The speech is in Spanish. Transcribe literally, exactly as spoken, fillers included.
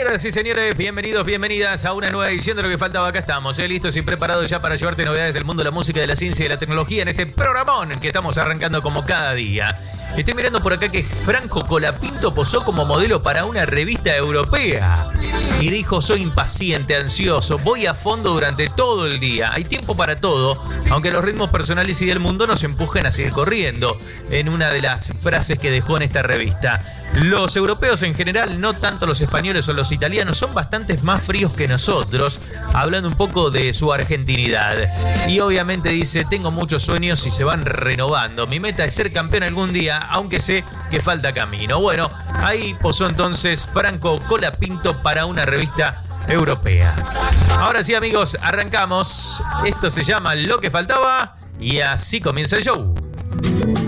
Señoras y señores, bienvenidos, bienvenidas a una nueva edición de Lo que faltaba. Acá estamos, ¿eh? listos y preparados ya para llevarte novedades del mundo de la música, de la ciencia y de la tecnología en este programón que estamos arrancando como cada día. Estoy mirando por acá que Franco Colapinto posó como modelo para una revista europea y dijo: soy impaciente, ansioso, voy a fondo durante todo el día. Hay tiempo para todo, aunque los ritmos personales y del mundo nos empujen a seguir corriendo. En una de las frases que dejó en esta revista: los europeos en general, no tanto los españoles o los italianos, son bastantes más fríos que nosotros, hablando un poco de su argentinidad. Y obviamente dice: tengo muchos sueños y se van renovando. Mi meta es ser campeón algún día, aunque sé que falta camino. Bueno, ahí posó entonces Franco Colapinto para una revista europea. Ahora sí, amigos, arrancamos. Esto se llama Lo que faltaba y así comienza el show.